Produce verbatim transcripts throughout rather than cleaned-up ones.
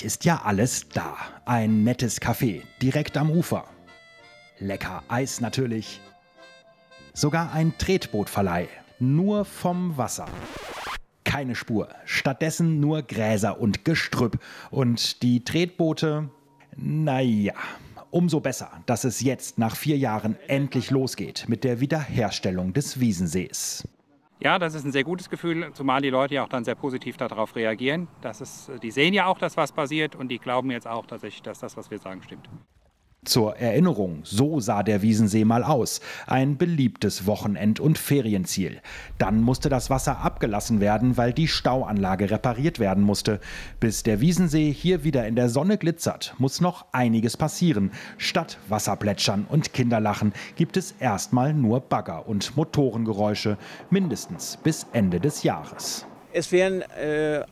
Eigentlich ist ja alles da. Ein nettes Café direkt am Ufer. Lecker Eis natürlich. Sogar ein Tretbootverleih. Nur vom Wasser. Keine Spur. Stattdessen nur Gräser und Gestrüpp. Und die Tretboote, naja, umso besser, dass es jetzt nach vier Jahren endlich losgeht mit der Wiederherstellung des Wiesensees. Ja, das ist ein sehr gutes Gefühl, zumal die Leute ja auch dann sehr positiv darauf reagieren. Das ist, die sehen ja auch, dass was passiert und die glauben jetzt auch tatsächlich, dass das, was wir sagen, stimmt. Zur Erinnerung, so sah der Wiesensee mal aus. Ein beliebtes Wochenend- und Ferienziel. Dann musste das Wasser abgelassen werden, weil die Stauanlage repariert werden musste. Bis der Wiesensee hier wieder in der Sonne glitzert, muss noch einiges passieren. Statt Wasserplätschern und Kinderlachen gibt es erstmal nur Bagger und Motorengeräusche, mindestens bis Ende des Jahres. Es wären äh,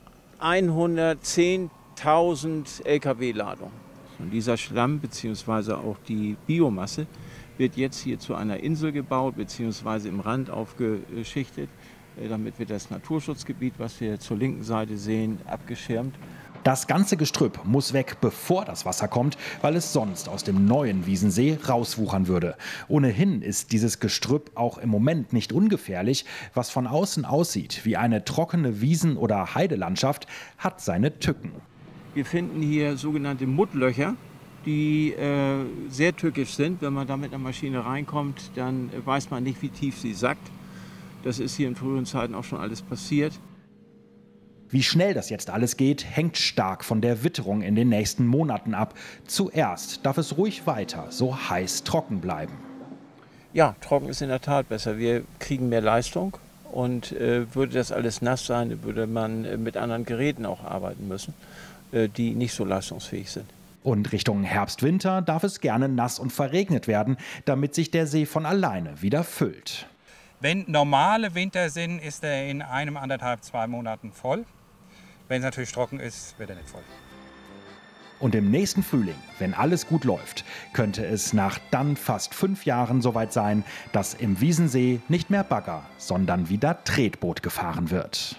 hundertzehntausend L K W-Ladungen. Und dieser Schlamm bzw. auch die Biomasse wird jetzt hier zu einer Insel gebaut bzw. im Rand aufgeschichtet. Damit wird das Naturschutzgebiet, was wir zur linken Seite sehen, abgeschirmt. Das ganze Gestrüpp muss weg, bevor das Wasser kommt, weil es sonst aus dem neuen Wiesensee rauswuchern würde. Ohnehin ist dieses Gestrüpp auch im Moment nicht ungefährlich. Was von außen aussieht wie eine trockene Wiesen- oder Heidelandschaft, hat seine Tücken. Wir finden hier sogenannte Muttlöcher, die äh, sehr tückisch sind. Wenn man da mit einer Maschine reinkommt, dann weiß man nicht, wie tief sie sackt. Das ist hier in früheren Zeiten auch schon alles passiert. Wie schnell das jetzt alles geht, hängt stark von der Witterung in den nächsten Monaten ab. Zuerst darf es ruhig weiter so heiß trocken bleiben. Ja, trocken ist in der Tat besser. Wir kriegen mehr Leistung. Und äh, würde das alles nass sein, würde man äh, mit anderen Geräten auch arbeiten müssen, die nicht so leistungsfähig sind. Und Richtung Herbst, Winter darf es gerne nass und verregnet werden, damit sich der See von alleine wieder füllt. Wenn normale Winter sind, ist er in einem, anderthalb, zwei Monaten voll. Wenn es natürlich trocken ist, wird er nicht voll. Und im nächsten Frühling, wenn alles gut läuft, könnte es nach dann fast fünf Jahren soweit sein, dass im Wiesensee nicht mehr Bagger, sondern wieder Tretboot gefahren wird.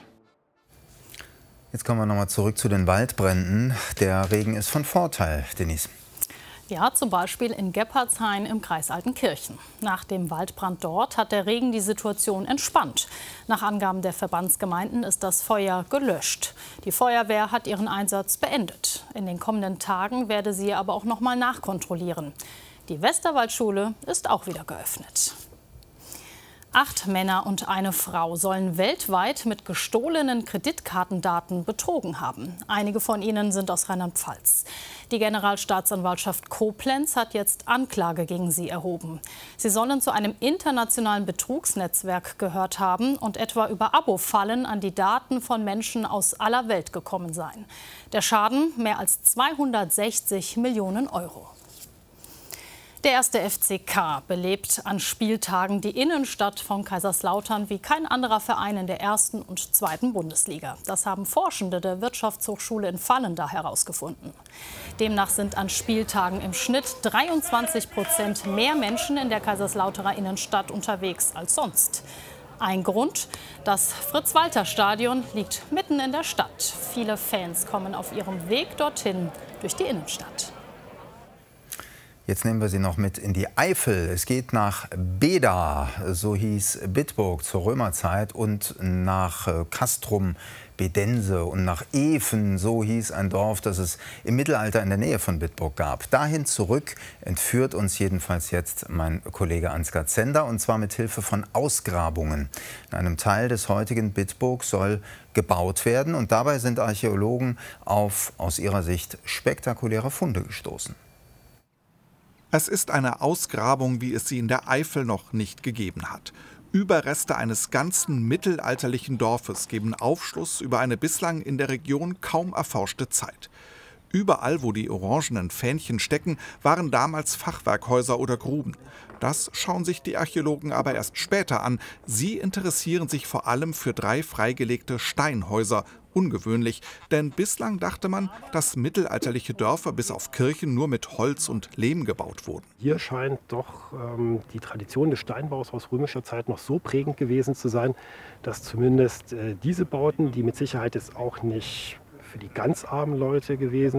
Jetzt kommen wir nochmal zurück zu den Waldbränden. Der Regen ist von Vorteil, Denise. Ja, zum Beispiel in Gebhardshain im Kreis Altenkirchen. Nach dem Waldbrand dort hat der Regen die Situation entspannt. Nach Angaben der Verbandsgemeinden ist das Feuer gelöscht. Die Feuerwehr hat ihren Einsatz beendet. In den kommenden Tagen werde sie aber auch noch mal nachkontrollieren. Die Westerwaldschule ist auch wieder geöffnet. Acht Männer und eine Frau sollen weltweit mit gestohlenen Kreditkartendaten betrogen haben. Einige von ihnen sind aus Rheinland-Pfalz. Die Generalstaatsanwaltschaft Koblenz hat jetzt Anklage gegen sie erhoben. Sie sollen zu einem internationalen Betrugsnetzwerk gehört haben und etwa über Abo-Fallen an die Daten von Menschen aus aller Welt gekommen sein. Der Schaden mehr als zweihundertsechzig Millionen Euro. Der erste F C K belebt an Spieltagen die Innenstadt von Kaiserslautern wie kein anderer Verein in der ersten und zweiten Bundesliga. Das haben Forschende der Wirtschaftshochschule in Vallenda herausgefunden. Demnach sind an Spieltagen im Schnitt dreiundzwanzig Prozent mehr Menschen in der Kaiserslauterer Innenstadt unterwegs als sonst. Ein Grund, das Fritz-Walter-Stadion liegt mitten in der Stadt. Viele Fans kommen auf ihrem Weg dorthin durch die Innenstadt. Jetzt nehmen wir Sie noch mit in die Eifel. Es geht nach Beda, so hieß Bitburg zur Römerzeit, und nach Castrum, Bedense, und nach Efen, so hieß ein Dorf, das es im Mittelalter in der Nähe von Bitburg gab. Dahin zurück entführt uns jedenfalls jetzt mein Kollege Ansgar Zender, und zwar mit Hilfe von Ausgrabungen. In einem Teil des heutigen Bitburg soll gebaut werden, und dabei sind Archäologen auf aus ihrer Sicht spektakuläre Funde gestoßen. Es ist eine Ausgrabung, wie es sie in der Eifel noch nicht gegeben hat. Überreste eines ganzen mittelalterlichen Dorfes geben Aufschluss über eine bislang in der Region kaum erforschte Zeit. Überall, wo die orangenen Fähnchen stecken, waren damals Fachwerkhäuser oder Gruben. Das schauen sich die Archäologen aber erst später an. Sie interessieren sich vor allem für drei freigelegte Steinhäuser. Ungewöhnlich, denn bislang dachte man, dass mittelalterliche Dörfer bis auf Kirchen nur mit Holz und Lehm gebaut wurden. Hier scheint doch ähm, die Tradition des Steinbaus aus römischer Zeit noch so prägend gewesen zu sein, dass zumindest äh, diese Bauten, die mit Sicherheit jetzt auch nicht für die ganz armen Leute gewesen